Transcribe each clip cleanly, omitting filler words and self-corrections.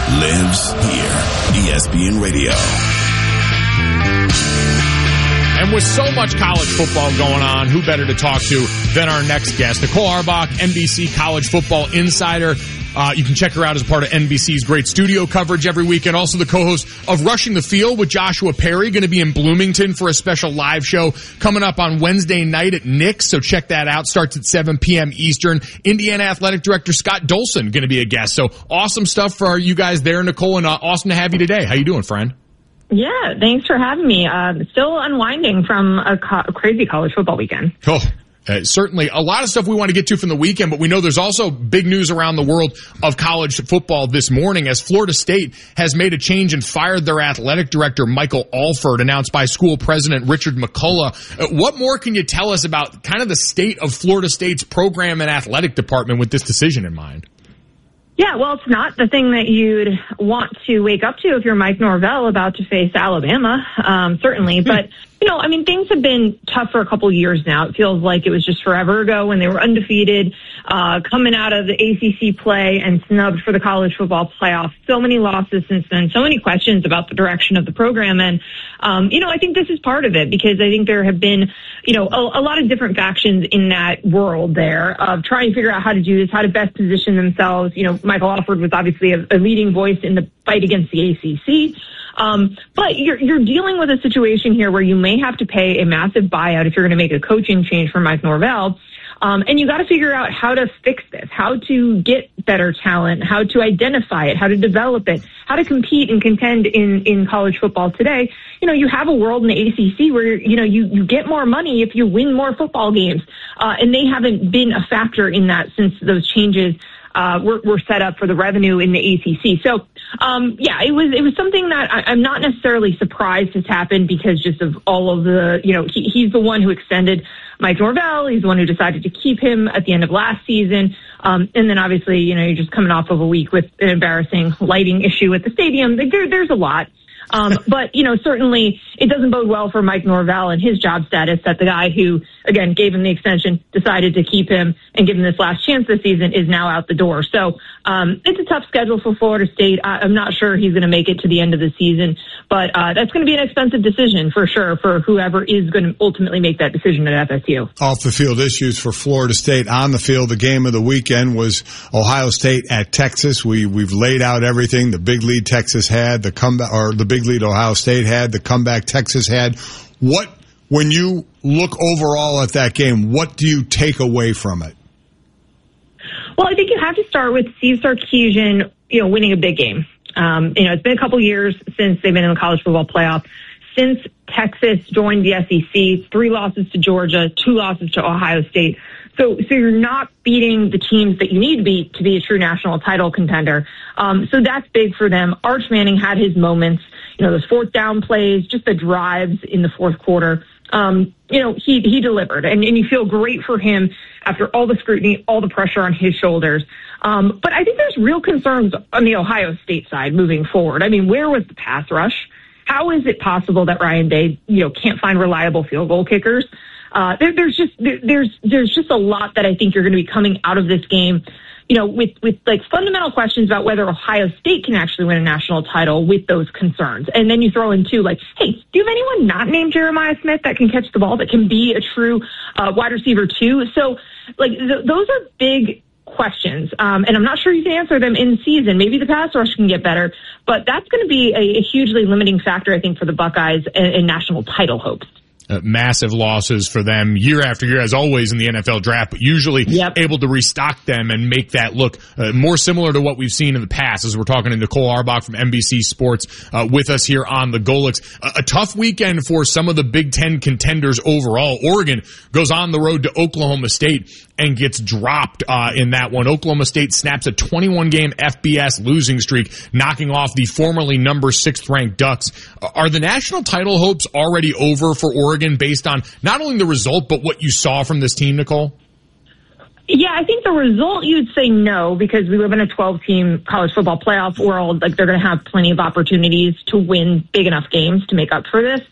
lives here. ESPN Radio. And with so much college football going on, who better to talk to than our next guest, Nicole Auerbach, NBC College Football Insider. You can check her out as part of NBC's great studio coverage every week, and also the co-host of Rushing the Field with Joshua Perry, going to be in Bloomington for a special live show coming up on Wednesday night at Nick's, so check that out. Starts at 7 p.m. Eastern. Indiana Athletic Director Scott Dolson going to be a guest. So awesome stuff for you guys there, Nicole, and awesome to have you today. How you doing, friend? Yeah, thanks for having me. Still unwinding from a crazy college football weekend. Oh. Certainly a lot of stuff we want to get to from the weekend, but we know there's also big news around the world of college football this morning as Florida State has made a change and fired their athletic director, Michael Alford, announced by school president Richard McCullough. What more can you tell us about kind of the state of Florida State's program and athletic department with this decision in mind? Yeah, well, it's not the thing that you'd want to wake up to if you're Mike Norvell about to face Alabama, certainly. But, you know, I mean, things have been tough for a couple years now. It feels like it was just forever ago when they were undefeated, coming out of the ACC play and snubbed for the college football playoff. So many losses since then, so many questions about the direction of the program. And, you know, I think this is part of it because I think there have been, you know, a lot of different factions in that world there of trying to figure out how to do this, how to best position themselves. You know, Michael Alford was obviously a leading voice in the fight against the ACC. But you're dealing with a situation here where you may have to pay a massive buyout if you're going to make a coaching change for Mike Norvell. And you got to figure out how to fix this, how to get better talent, how to identify it, how to develop it, how to compete and contend in college football today. You know, you have a world in the ACC where, you know, you get more money if you win more football games. And they haven't been a factor in that since those changes were set up for the revenue in the ACC. So, yeah, it was something that I'm not necessarily surprised has happened because just of all of the, you know, he's the one who extended Mike Norvell. He's the one who decided to keep him at the end of last season. And then obviously, you know, you're just coming off of a week with an embarrassing lighting issue at the stadium. There's a lot. But, you know, certainly it doesn't bode well for Mike Norvell and his job status that the guy who, again, gave him the extension, decided to keep him and give him this last chance this season is now out the door. So it's a tough schedule for Florida State. I'm not sure he's going to make it to the end of the season, but that's going to be an expensive decision for sure for whoever is going to ultimately make that decision at FSU. Off the field issues for Florida State. On the field, the game of the weekend was Ohio State at Texas. We've laid out everything. The big lead Texas had, the comeback, or the big lead Ohio State had, the comeback Texas had. When you look overall at that game, what do you take away from it? Well, I think you have to start with Steve Sarkisian, you know, winning a big game. You know, it's been a couple years since they've been in the college football playoff. Since Texas joined the SEC, 3 losses to Georgia, 2 losses to Ohio State. So you're not beating the teams that you need to beat to be a true national title contender. So that's big for them. Arch Manning had his moments, you know, those fourth down plays, just the drives in the fourth quarter. You know, he delivered, and you feel great for him after all the scrutiny, all the pressure on his shoulders. But I think there's real concerns on the Ohio State side moving forward. I mean, where was the pass rush? How is it possible that Ryan Day, you know, can't find reliable field goal kickers? There's just a lot that I think you're going to be coming out of this game, you know, with like fundamental questions about whether Ohio State can actually win a national title with those concerns. And then you throw in too, like, hey, do you have anyone not named Jeremiah Smith that can catch the ball, that can be a true wide receiver too? So like those are big questions. And I'm not sure you can answer them in season. Maybe the pass rush can get better, but that's going to be a hugely limiting factor, I think, for the Buckeyes in national title hopes. Massive losses for them year after year, as always in the NFL draft, but usually able to restock them and make that look more similar to what we've seen in the past, as we're talking to Nicole Auerbach from NBC Sports with us here on the Golics. A tough weekend for some of the Big Ten contenders overall. Oregon goes on the road to Oklahoma State and gets dropped in that one. Oklahoma State snaps a 21-game FBS losing streak, knocking off the formerly number 6th ranked Ducks. Are the national title hopes already over for Oregon based on not only the result, but what you saw from this team, Nicole? Yeah, I think the result you'd say no, because we live in a 12-team college football playoff world. Like, they're going to have plenty of opportunities to win big enough games to make up for this.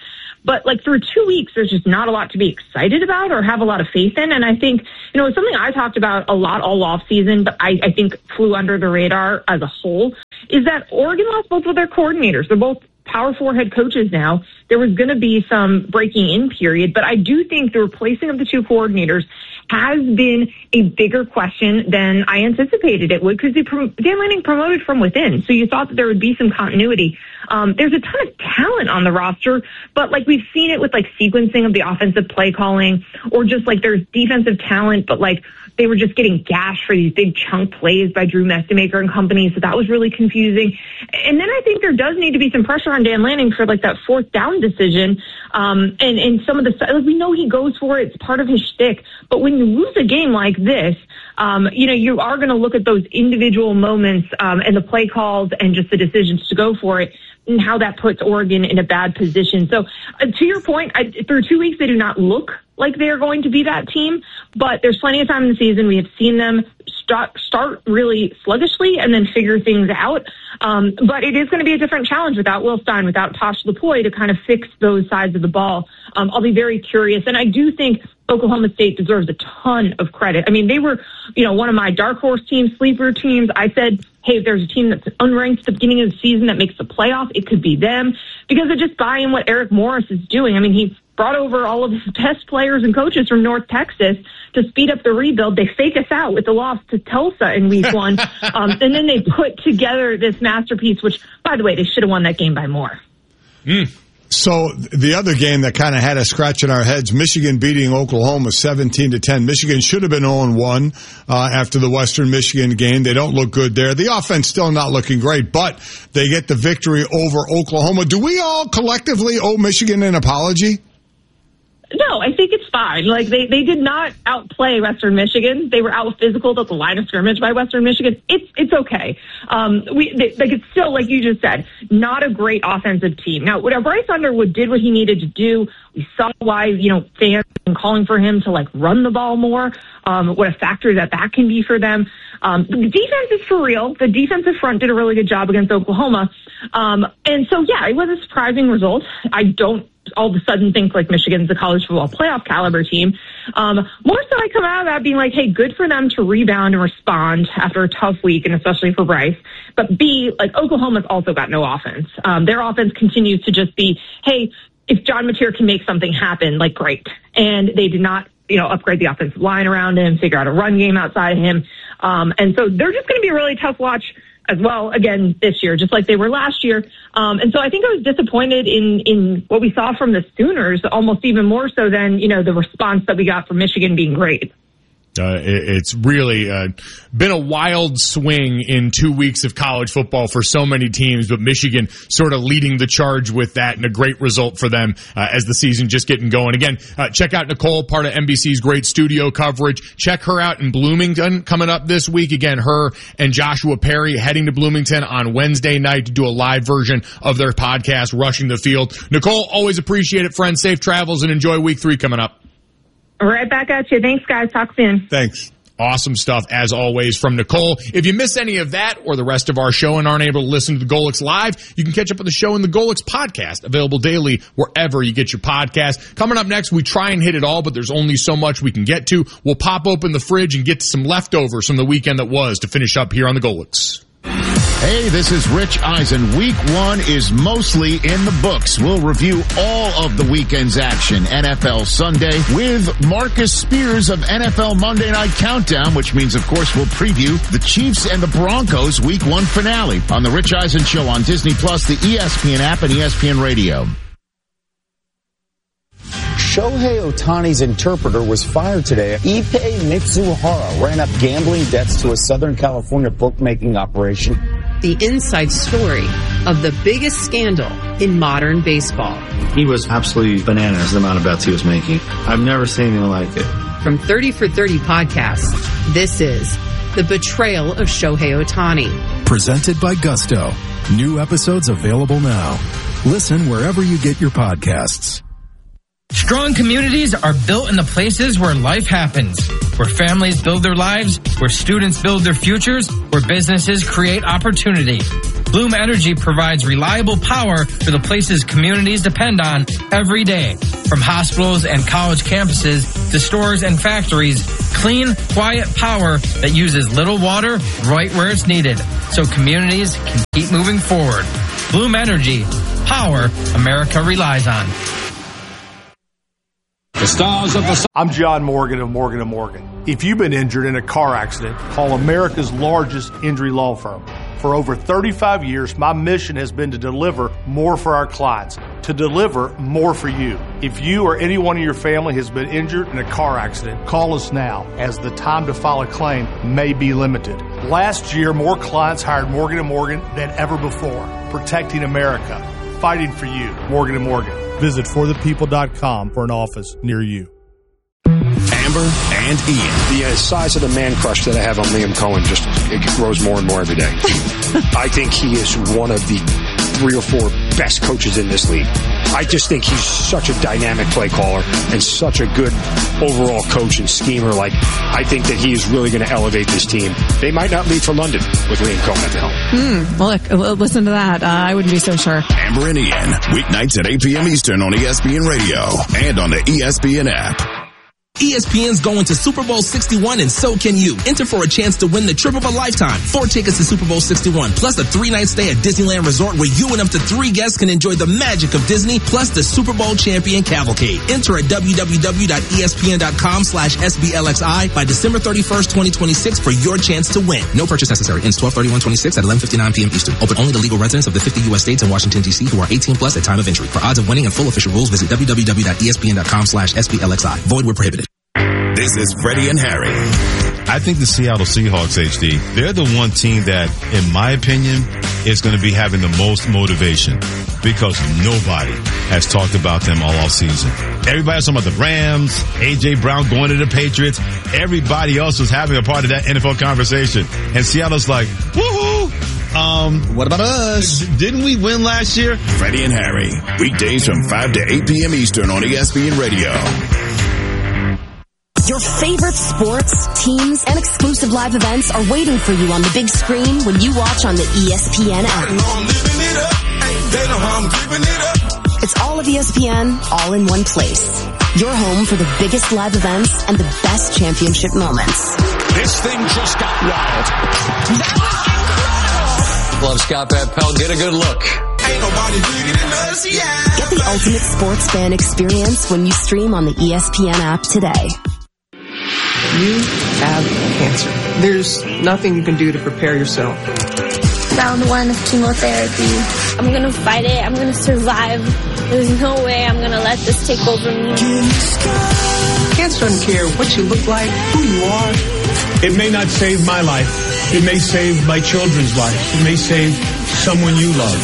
But like through 2 weeks, there's just not a lot to be excited about or have a lot of faith in. And I think, you know, it's something I talked about a lot all off season, but I think flew under the radar as a whole, is that Oregon lost both of their coordinators. They're both Power 4 head coaches now. There was going to be some breaking in period, but I do think the replacing of the two coordinators has been a bigger question than I anticipated it would, because Dan Lanning promoted from within. So you thought that there would be some continuity. There's a ton of talent on the roster, but like we've seen it with like sequencing of the offensive play calling, or just like there's defensive talent, but like they were just getting gashed for these big chunk plays by Drew Mestemaker and company. So that was really confusing. And then I think there does need to be some pressure on Dan Lanning for like that fourth down decision. And some of the, like, we know he goes for it. It's part of his shtick. But when you lose a game like this, you know, you are going to look at those individual moments, and the play calls and just the decisions to go for it, and how that puts Oregon in a bad position. So to your point, through 2 weeks, they do not look like they're going to be that team, but there's plenty of time in the season. We have seen them start really sluggishly and then figure things out. But it is going to be a different challenge without Will Stein, without Tosh Lupoi to kind of fix those sides of the ball. I'll be very curious. And I do think Oklahoma State deserves a ton of credit. I mean, they were, you know, one of my dark horse teams, sleeper teams. I said, hey, if there's a team that's unranked at the beginning of the season that makes the playoff, it could be them, because of just buying what Eric Morris is doing. I mean, he brought over all of his best players and coaches from North Texas to speed up the rebuild. They fake us out with the loss to Tulsa in week 1. And then they put together this masterpiece, which, by the way, they should have won that game by more. So the other game that kind of had us scratching our heads, Michigan beating Oklahoma 17-10. Michigan should have been 0-1 after the Western Michigan game. They don't look good there. The offense still not looking great, but they get the victory over Oklahoma. Do we all collectively owe Michigan an apology? No, I think it's fine. Like they did not outplay Western Michigan. They were out physical at the line of scrimmage by Western Michigan. It's okay. It's still, like you just said, not a great offensive team. Now, when Bryce Underwood did what he needed to do, we saw why, you know, fans are calling for him to like run the ball more. What a factor that can be for them. The defense is for real. The defensive front did a really good job against Oklahoma. And so, yeah, it was a surprising result. I don't all of a sudden think like Michigan's a college football playoff caliber team. More so I come out of that being like, hey, good for them to rebound and respond after a tough week, and especially for Bryce. But B, like Oklahoma's also got no offense. Their offense continues to just be, hey, if John Mateer can make something happen, like great. And they did not, you know, upgrade the offensive line around him, figure out a run game outside of him. And so they're just going to be a really tough watch as well, again, this year, just like they were last year. And so I think I was disappointed in what we saw from the Sooners, almost even more so than, you know, the response that we got from Michigan being great. It's really been a wild swing in 2 weeks of college football for so many teams, but Michigan sort of leading the charge with that, and a great result for them as the season just getting going. Again, check out Nicole, part of NBC's great studio coverage. Check her out in Bloomington coming up this week. Again, her and Joshua Perry heading to Bloomington on Wednesday night to do a live version of their podcast, Rushing the Field. Nicole, always appreciate it, friend. Safe travels and enjoy week 3 coming up. Right back at you. Thanks, guys. Talk soon. Thanks. Awesome stuff, as always, from Nicole. If you miss any of that or the rest of our show and aren't able to listen to the Golix Live, you can catch up with the show in the Golix podcast, available daily wherever you get your podcast. Coming up next, we try and hit it all, but there's only so much we can get to. We'll pop open the fridge and get to some leftovers from the weekend that was to finish up here on the Golix. Hey, this is Rich Eisen. Week 1 is mostly in the books. We'll review all of the weekend's action. NFL Sunday with Marcus Spears of NFL Monday Night Countdown, which means, of course, we'll preview the Chiefs and the Broncos Week 1 finale on the Rich Eisen Show on Disney+, the ESPN app, and ESPN Radio. Shohei Ohtani's interpreter was fired today. Ippei Mitsuhara ran up gambling debts to a Southern California bookmaking operation. The inside story of the biggest scandal in modern baseball. He was absolutely bananas, the amount of bets he was making. I've never seen anything like it. From 30 for 30 podcasts, this is The Betrayal of Shohei Ohtani. Presented by Gusto. New episodes available now. Listen wherever you get your podcasts. Strong communities are built in the places where life happens, where families build their lives, where students build their futures, where businesses create opportunity. Bloom Energy provides reliable power for the places communities depend on every day. From hospitals and college campuses to stores and factories, clean, quiet power that uses little water right where it's needed, so communities can keep moving forward. Bloom Energy, power America relies on. The stars of the... I'm John Morgan of Morgan & Morgan. If you've been injured in a car accident, call America's largest injury law firm. For over 35 years, my mission has been to deliver more for our clients, to deliver more for you. If you or anyone in your family has been injured in a car accident, call us now, as the time to file a claim may be limited. Last year, more clients hired Morgan & Morgan than ever before, protecting America, fighting for you. Morgan & Morgan. Visit forthepeople.com for an office near you. Amber and Ian. The size of the man crush that I have on Liam Cohen it grows more and more every day. I think he is one of the 3 or 4 best coaches in this league. I just think he's such a dynamic play caller and such a good overall coach and schemer. I think that he is really going to elevate this team. They might not leave for London with Liam Cohen at the helm. Well, look, listen to that. I wouldn't be so sure. Amber and Ian, weeknights at 8 p.m. Eastern on ESPN Radio and on the ESPN app. ESPN's going to Super Bowl 61 and so can you. Enter for a chance to win the trip of a lifetime. 4 tickets to Super Bowl 61 plus a 3-night stay at Disneyland Resort where you and up to 3 guests can enjoy the magic of Disney plus the Super Bowl champion cavalcade. Enter at www.espn.com/SBLXI by December 31st, 2026 for your chance to win. No purchase necessary. Ends 12/31/26 at 11:59 p.m. Eastern. Open only to legal residents of the 50 U.S. states and Washington, D.C. who are 18 plus at time of entry. For odds of winning and full official rules, visit www.espn.com/SBLXI. Void where prohibited. This is Freddie and Harry. I think the Seattle Seahawks, HD, they're the one team that, in my opinion, is going to be having the most motivation because nobody has talked about them all offseason. Everybody's talking about the Rams, A.J. Brown going to the Patriots. Everybody else was having a part of that NFL conversation. And Seattle's like, woohoo! What about us? Didn't we win last year? Freddie and Harry, weekdays from 5 to 8 p.m. Eastern on ESPN Radio. Your favorite sports, teams, and exclusive live events are waiting for you on the big screen when you watch on the ESPN app. It's all of ESPN, all in one place. Your home for the biggest live events and the best championship moments. This thing just got wild. Love Scott Van Pelt. Get a good look. Ain't nobody bigger than us, yeah. Get the ultimate sports fan experience when you stream on the ESPN app today. You have cancer. There's nothing you can do to prepare yourself. Round 1 of chemotherapy. I'm going to fight it. I'm going to survive. There's no way I'm going to let this take over me. Cancer doesn't care what you look like, who you are. It may not save my life. It may save my children's life. It may save someone you love.